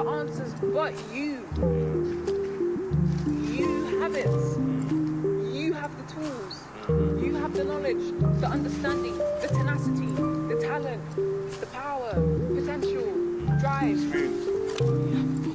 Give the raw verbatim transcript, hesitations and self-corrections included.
the answers but you. You have it. You have the tools. You have the knowledge, the understanding, the tenacity, the talent, the power, potential, drive. Experience.